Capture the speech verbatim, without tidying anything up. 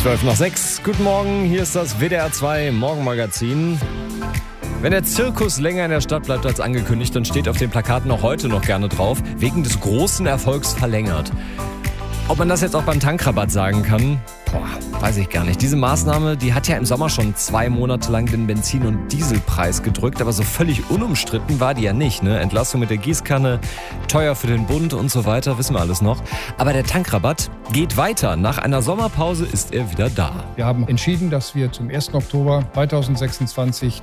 zwölf nach sechs. Guten Morgen, hier ist das W D R zwei Morgenmagazin. Wenn der Zirkus länger in der Stadt bleibt als angekündigt, dann steht auf den Plakaten auch heute noch gerne drauf, wegen des großen Erfolgs verlängert. Ob man das jetzt auch beim Tankrabatt sagen kann, boah, weiß ich gar nicht. Diese Maßnahme, die hat ja im Sommer schon zwei Monate lang den Benzin- und Dieselpreis gedrückt, aber so völlig unumstritten war die ja nicht, ne? Entlastung mit der Gießkanne, teuer für den Bund und so weiter, wissen wir alles noch. Aber der Tankrabatt geht weiter. Nach einer Sommerpause ist er wieder da. Wir haben entschieden, dass wir zum ersten Oktober zweitausendsechsundzwanzig